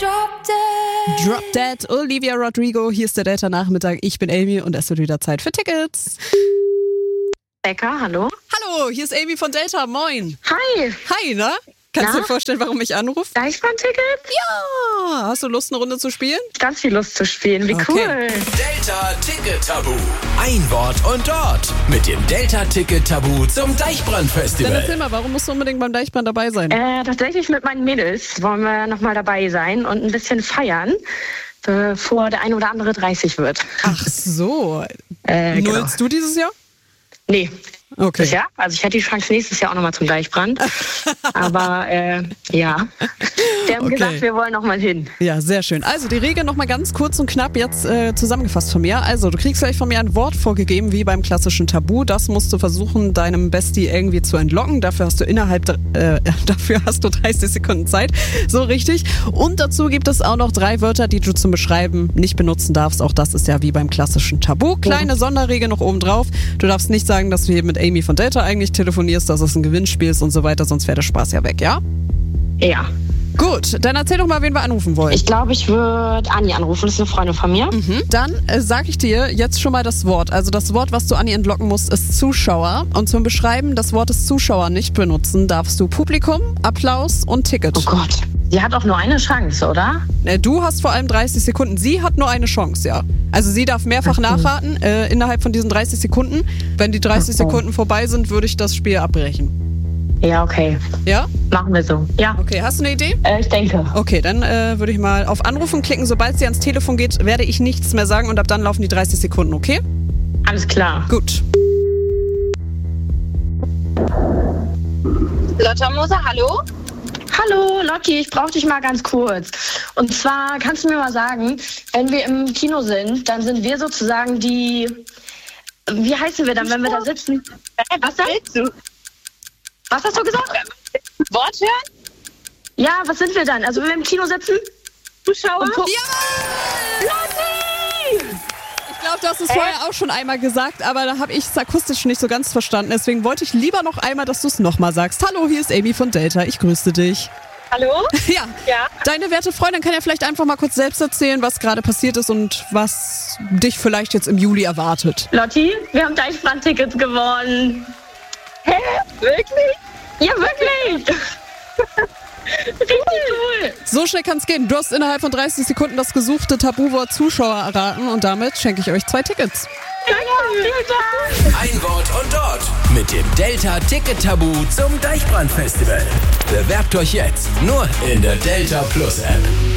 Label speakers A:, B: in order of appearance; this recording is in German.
A: Drop Dead, Olivia Rodrigo, hier ist der Delta-Nachmittag. Ich bin Amy und es wird wieder Zeit für Tickets.
B: Becker, hallo?
A: Hallo, hier ist Amy von Delta, moin.
B: Hi.
A: Hi, ne? Kannst du dir vorstellen, warum ich anrufe?
B: Deichbrand-Ticket?
A: Ja! Hast du Lust, eine Runde zu spielen?
B: Ganz viel Lust zu spielen, wie cool.
C: Delta Ticket Tabu. Ein Wort und dort. Mit dem Delta Ticket Tabu zum Deichbrand-Festival.
A: Dann erzähl mal, warum musst du unbedingt beim Deichbrand dabei sein?
B: Tatsächlich mit meinen Mädels wollen wir nochmal dabei sein und ein bisschen feiern, bevor der ein oder andere 30 wird.
A: Ach so.
B: Genau.
A: Nullst du dieses Jahr?
B: Nee.
A: Okay.
B: Ja, also ich hätte die Chance nächstes Jahr auch nochmal zum Deichbrand. Aber ja, wir haben gesagt, wir wollen nochmal hin.
A: Ja, sehr schön. Also die Regeln nochmal ganz kurz und knapp jetzt zusammengefasst von mir. Also du kriegst gleich von mir ein Wort vorgegeben, wie beim klassischen Tabu. Das musst du versuchen, deinem Bestie irgendwie zu entlocken. Dafür hast du dafür hast du 30 Sekunden Zeit. So richtig. Und dazu gibt es auch noch 3 Wörter, die du zum Beschreiben nicht benutzen darfst. Auch das ist ja wie beim klassischen Tabu. Kleine Sonderregel noch oben drauf. Du darfst nicht sagen, dass du hier mit Amy von Delta eigentlich telefonierst, dass es ein Gewinnspiel ist und so weiter, sonst wäre der Spaß ja weg, ja?
B: Ja.
A: Gut, dann erzähl doch mal, wen wir anrufen wollen.
B: Ich glaube, ich würde Anni anrufen, das ist eine Freundin von mir.
A: Dann sage ich dir jetzt schon mal das Wort. Also das Wort, was du Anni entlocken musst, ist Zuschauer. Und zum Beschreiben des Wortes Zuschauer nicht benutzen, darfst du Publikum, Applaus und Ticket.
B: Oh Gott, sie hat auch nur eine Chance, oder?
A: Du hast vor allem 30 Sekunden. Sie hat nur eine Chance, ja. Also sie darf mehrfach nachraten innerhalb von diesen 30 Sekunden. Wenn die 30 Sekunden vorbei sind, würde ich das Spiel abbrechen.
B: Ja, okay.
A: Ja?
B: Machen wir so. Ja.
A: Okay, hast du eine Idee?
B: Ich denke.
A: Okay, dann würde ich mal auf Anrufen klicken. Sobald sie ans Telefon geht, werde ich nichts mehr sagen und ab dann laufen die 30 Sekunden, okay?
B: Alles klar.
A: Gut.
D: Lotta Moser, hallo?
B: Hallo, Lotti, ich brauche dich mal ganz kurz. Und zwar kannst du mir mal sagen, wenn wir im Kino sind, dann sind wir sozusagen die... Wie heißen wir dann, wenn wir da sitzen?
D: Was willst du?
B: Was hast du gesagt?
D: Wort hören?
B: Ja, was sind wir dann? Also wenn wir im Kino sitzen?
D: Zuschauer?
A: Ja!
B: Lotti!
A: Ich glaube, du hast es vorher auch schon einmal gesagt, aber da habe ich es akustisch nicht so ganz verstanden. Deswegen wollte ich lieber noch einmal, dass du es nochmal sagst. Hallo, hier ist Amy von Delta. Ich grüße dich.
D: Hallo?
A: Ja.
D: Ja.
A: Deine werte Freundin kann ja vielleicht einfach mal kurz selbst erzählen, was gerade passiert ist und was dich vielleicht jetzt im Juli erwartet.
B: Lotti, wir haben Deichbrand-Tickets gewonnen.
D: Hä? Wirklich?
B: Ja, wirklich. Richtig cool.
A: So schnell kann es gehen. Du hast innerhalb von 30 Sekunden das gesuchte Tabuwort Zuschauer erraten und damit schenke ich euch 2 Tickets.
C: Ein Wort und dort. Mit dem Delta Ticket Tabu zum Deichbrand-Festival. Bewerbt euch jetzt nur in der Delta Plus App.